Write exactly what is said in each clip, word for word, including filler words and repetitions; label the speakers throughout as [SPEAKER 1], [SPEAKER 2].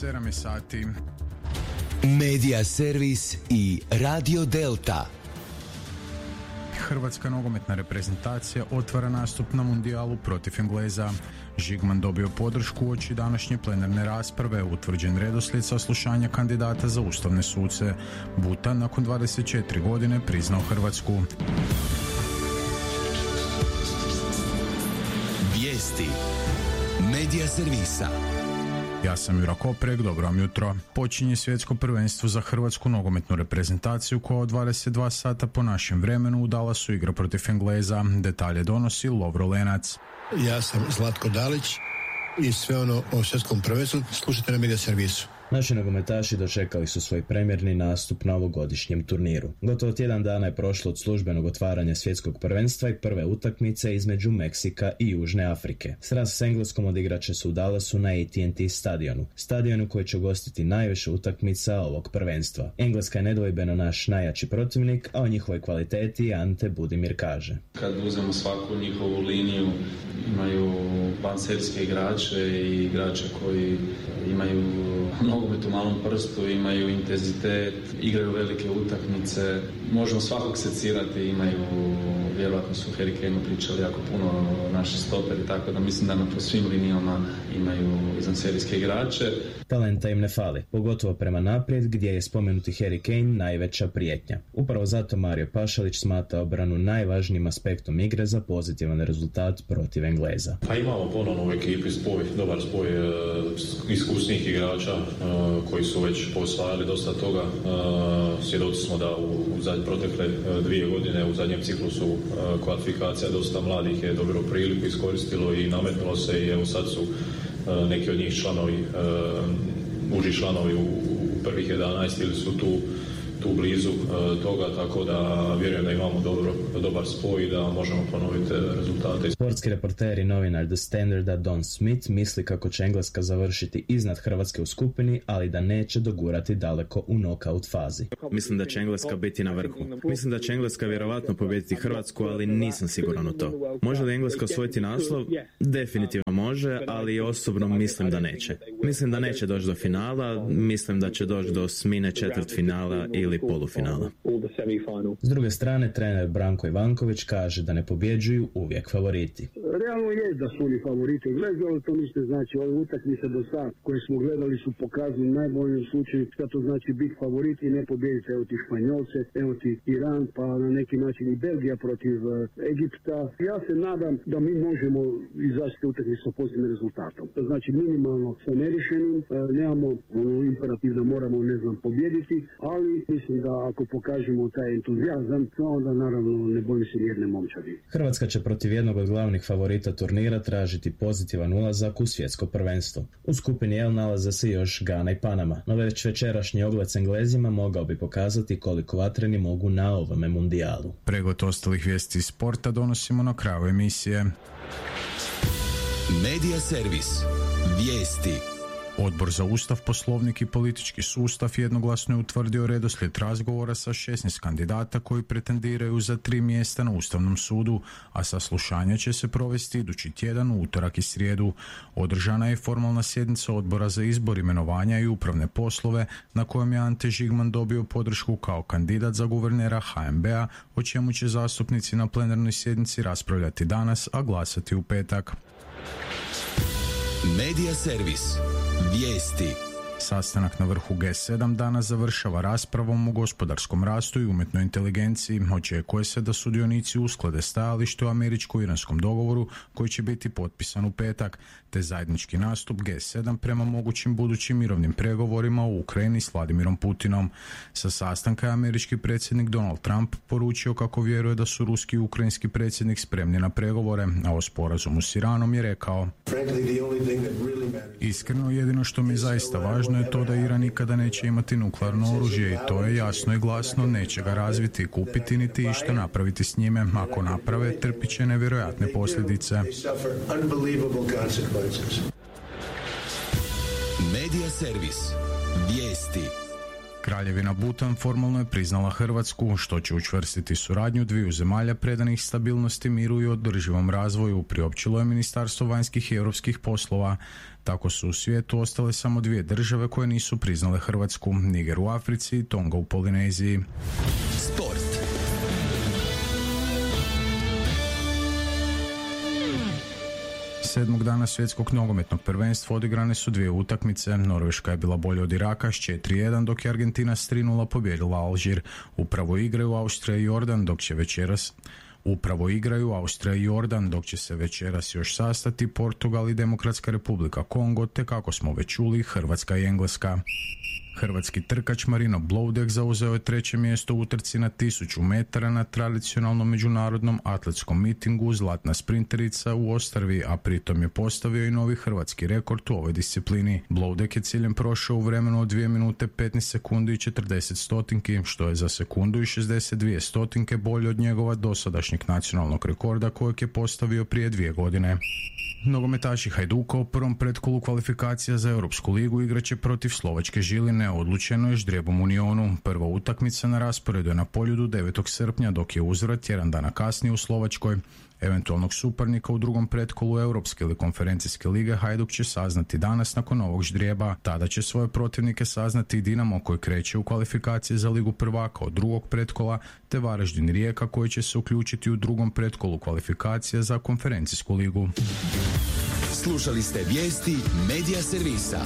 [SPEAKER 1] sedam je sati.
[SPEAKER 2] Medija servis i Radio Delta.
[SPEAKER 1] Hrvatska nogometna reprezentacija otvara nastup na mundijalu protiv Engleza. Žigman dobio podršku uoči današnje plenarne rasprave, utvrđen redoslijed saslušanja kandidata za ustavne suce. Buta nakon dvadeset četiri godine priznao Hrvatsku.
[SPEAKER 2] Vijesti Medija servisa.
[SPEAKER 1] Ja sam Jura Koprek, dobro vam jutro. Počinje svjetsko prvenstvo za hrvatsku nogometnu reprezentaciju koja od dvadeset dva sata po našem vremenu u Dallasu igra protiv Engleza. Detalje donosi Lovro Lenac.
[SPEAKER 3] Ja sam Zlatko Dalić i sve ono o svjetskom prvenstvu slušajte na Medija servisu.
[SPEAKER 4] Naši nogometaši dočekali su svoj premjerni nastup na ovogodišnjem turniru. Gotovo tjedan dana je prošlo od službenog otvaranja svjetskog prvenstva i prve utakmice između Meksika i Južne Afrike. Sraz s Engleskom odigrat će se u Dallasu na A T and T stadionu, stadionu koji će ugostiti najviše utakmica ovog prvenstva. Engleska je nedvojbeno naš najjači protivnik, a o njihovoj kvaliteti Ante Budimir kaže:
[SPEAKER 5] Kad uzmemo svaku njihovu liniju, imaju panserske igrače i igrače koji imaju nogomet u malom prstu, imaju intenzitet, igraju velike utakmice, možemo svakog secirati, imaju, vjerojatno su Harry Kaneu pričali jako puno o naši stoperi, tako da mislim da na po svim linijama imaju izvanserijske igrače.
[SPEAKER 4] Talenta im ne fali, pogotovo prema naprijed gdje je spomenuti Harry Kane najveća prijetnja. Upravo zato Mario Pašalić smatra obranu najvažnijim aspektom igre za pozitivan rezultat protiv Engleza.
[SPEAKER 6] Pa imamo ponovno u ekipi spoj, dobar spoj e, iskusnih igrača e, koji su već posvajali dosta toga. E, svjedoci smo da u, u zadnje protekle e, dvije godine u zadnjem ciklusu e, kvalifikacija dosta mladih je dobilo priliku, iskoristilo i nametnulo se i evo sad su e, neki od njih članovi, e, uži članovi u, u prvih jedanaest ili su tu tu blizu e, toga, tako da vjerujem da imamo dobro, dobar spoj i da možemo ponoviti rezultate.
[SPEAKER 4] Sportski reporter i novinar The Standarda Don Smith misli kako će Engleska završiti iznad Hrvatske u skupini, ali da neće dogurati daleko u knockout fazi.
[SPEAKER 7] Mislim da će Engleska biti na vrhu. Mislim da će Engleska vjerojatno pobijediti Hrvatsku, ali nisam siguran u to. Može li Engleska osvojiti naslov? Definitivno može, ali osobno mislim da neće. Mislim da neće doći do finala, mislim da će doći do osmine četvrtfinala ili polufinala.
[SPEAKER 4] S druge strane, trener Branko Ivanković kaže da ne pobjeđuju uvijek favoriti.
[SPEAKER 8] Realno je da su oni favoriti. Gledali to ništa znači, ove utakmice do sad koje smo gledali su pokazali najboljem slučaju šta to znači biti favorit i ne pobjediti. Evo ti Španjolce, evo ti Iran, pa na neki način i Belgija protiv uh, Egipta. Ja se nadam da mi možemo izaći te utakmice sa pozitivnim rezultatom. To znači minimalno sa nerješenim, uh, nemamo uh, imperativ da moramo, ne znam, pobjediti, ali mislim da ako pokažemo taj entuzijazam, onda naravno ne bojim se jedne momčadi.
[SPEAKER 4] Hrvatska će protiv jednog od glavnih favorita turnira tražiti pozitivan ulazak u svjetsko prvenstvo. U skupini L nalaze se još Gana i Panama, no već večerašnji ogled s Englezima mogao bi pokazati koliko vatreni mogu na ovome mundijalu.
[SPEAKER 1] Pregled ostalih vijesti iz sporta donosimo na kraju emisije.
[SPEAKER 2] Medija servis. Vijesti.
[SPEAKER 1] Odbor za Ustav, Poslovnik i politički sustav jednoglasno je utvrdio redoslijed razgovora sa šesnaest kandidata koji pretendiraju za tri mjesta na Ustavnom sudu, a saslušanje će se provesti idući tjedan u utorak i srijedu. Održana je formalna sjednica Odbora za izbor, imenovanja i upravne poslove na kojem je Ante Žigman dobio podršku kao kandidat za guvernera H N B-a, o čemu će zastupnici na plenarnoj sjednici raspravljati danas, a glasati u petak.
[SPEAKER 2] Medija servis. Vijesti.
[SPEAKER 1] Sastanak na vrhu G sedam danas završava raspravom o gospodarskom rastu i umjetnoj inteligenciji. Očekuje se da sudionici usklade stajalište o američko-iranskom dogovoru koji će biti potpisan u petak, te zajednički nastup G sedam prema mogućim budućim mirovnim pregovorima u Ukrajini s Vladimirom Putinom. Sa sastanka je američki predsjednik Donald Trump poručio kako vjeruje da su ruski i ukrajinski predsjednik spremni na pregovore, a o sporazumu s Iranom je rekao: Iskreno, jedino što mi je zaista važno je to da Iran nikada neće imati nuklearno oružje i to je jasno i glasno, neće ga razviti i kupiti niti išta napraviti s njime. Ako naprave, trpit će nevjerojatne posljedice.
[SPEAKER 2] Medija servis. Vijesti.
[SPEAKER 1] Kraljevina Butan formalno je priznala Hrvatsku, što će učvrstiti suradnju dviju zemalja predanih stabilnosti, miru i održivom razvoju, priopćilo je Ministarstvo vanjskih i europskih poslova. Tako su u svijetu ostale samo dvije države koje nisu priznale Hrvatsku, Niger u Africi i Tonga u Polineziji.
[SPEAKER 2] Sport.
[SPEAKER 1] Sedmog dana svjetskog nogometnog prvenstva odigrane su dvije utakmice. Norveška je bila bolja od Iraka s četiri jedan, dok je Argentina s tri nula pobijedila Alžir. Upravo igraju Austrija i Jordan, dok će večeras Upravo igraju Austrija i Jordan, dok će se večeras još sastati Portugal i Demokratska Republika Kongo, te kako smo već čuli, Hrvatska i Engleska. Hrvatski trkač Marino Bloudek zauzeo je treće mjesto u utrci na tisuću metara na tradicionalnom međunarodnom atletskom mitingu Zlatna sprinterica u Ostrvi, a pritom je postavio i novi hrvatski rekord u ovoj disciplini. Bloudek je ciljem prošao u vremenu od dvije minute petnaest sekundi i četrdeset stotinki, što je za sekundu i šezdeset dvije stotinke bolje od njegova dosadašnjeg nacionalnog rekorda kojeg je postavio prije dvije godine. Nogometaši Hajduka u prvom pretkolu kvalifikacija za Europsku ligu igraće protiv Slovačke Žiline, odlučeno je ždrijebom Unionu. Prva utakmica na rasporedu je na Poljudu devetog srpnja, dok je uzvrat tjedan dana kasnije u Slovačkoj. Eventualnog suparnika u drugom pretkolu Europske ili konferencijske lige Hajduk će saznati danas nakon ovog ždrijeba. Tada će svoje protivnike saznati i Dinamo koji kreće u kvalifikacije za Ligu prvaka od drugog pretkola, te Varaždin Rijeka koji će se uključiti u drugom pretkolu kvalifikacije za konferencijsku ligu.
[SPEAKER 2] Slušali ste vijesti Medija servisa.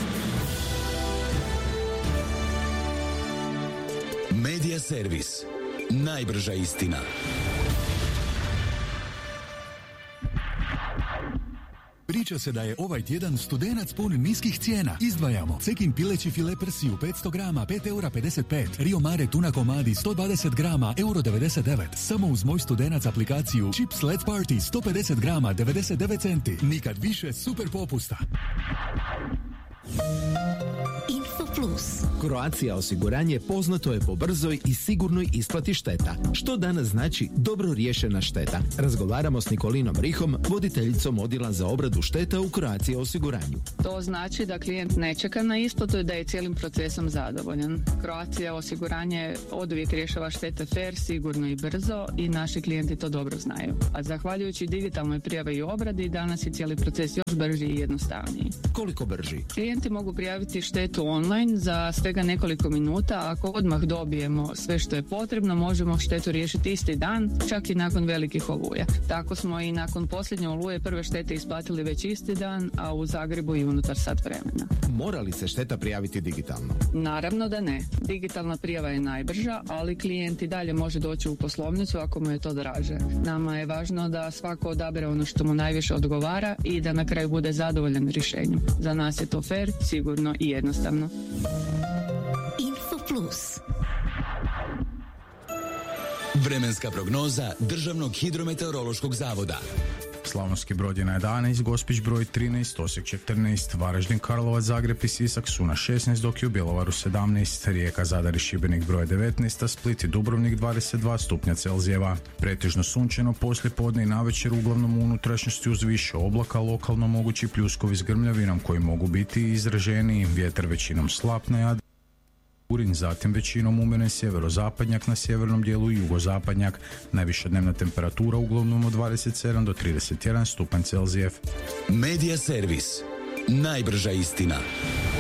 [SPEAKER 2] Medija servis. Najbrža istina.
[SPEAKER 9] Priča se da je ovaj tjedan Studenac pun niskih cijena. Izdvajamo Cekin pileći file prsiju petsto grama, pet eura pedeset pet. Rio Mare tuna komadi sto dvadeset grama, euro devedeset devet. Samo uz Moj Studenac aplikaciju Chips Let's Party sto pedeset grama, devedeset devet centi. Nikad više super popusta.
[SPEAKER 10] Info Plus. Croatia osiguranje poznato je po brzoj i sigurnoj isplati šteta. Što danas znači dobro riješena šteta? Razgovaramo s Nikolinom Rihom, voditeljicom odjela za obradu šteta u Croatia osiguranju.
[SPEAKER 11] To znači da klijent ne čeka na isplatu i da je cijelim procesom zadovoljan. Croatia osiguranje oduvijek rješava štete fair, sigurno i brzo i naši klijenti to dobro znaju. A zahvaljujući digitalnoj prijavi i obradi danas je cijeli proces još brži i jednostavniji.
[SPEAKER 10] Koliko brži?
[SPEAKER 11] Klijenti mogu prijaviti štetu online za svega nekoliko minuta. Ako odmah dobijemo sve što je potrebno, možemo štetu riješiti isti dan, čak i nakon velikih oluja. Tako smo i nakon posljednje oluje prve štete isplatili već isti dan, a u Zagrebu i unutar sat vremena.
[SPEAKER 10] Mora li se šteta prijaviti digitalno?
[SPEAKER 11] Naravno da ne. Digitalna prijava je najbrža, ali klijent i dalje može doći u poslovnicu ako mu je to draže. Nama je važno da svako odabere ono što mu najviše odgovara i da na kraju bude zadovoljan rješenjem. Za nas je to fair, sigurno i jednostavno.
[SPEAKER 2] Info Plus. Vremenska prognoza Državnog hidrometeorološkog zavoda.
[SPEAKER 1] Slavonski Brod je na jedanaest, Gospić broj trinaest, Osijek četrnaest, Varaždin, Karlovac, Zagreb i Sisak su na šesnaest, dok je u Bjelovaru sedamnaest, Rijeka, Zadar i Šibenik broj devetnaest, a Split i Dubrovnik dvadeset dva stupnja Celzijeva. Pretežno sunčano poslije podne i navečer, uglavnom u unutrašnjosti uz više oblaka, lokalno mogući pljuskovi s grmljavinom koji mogu biti izraženiji, vjetar većinom slab na Jadranu, zatim većinom umjeren sjeverozapadnjak, na sjevernom dijelu i jugozapadnjak. Najviša dnevna temperatura uglavnom od dvadeset sedam do trideset jedan stupanj Celzijev.
[SPEAKER 2] Medija servis. Najbrža istina.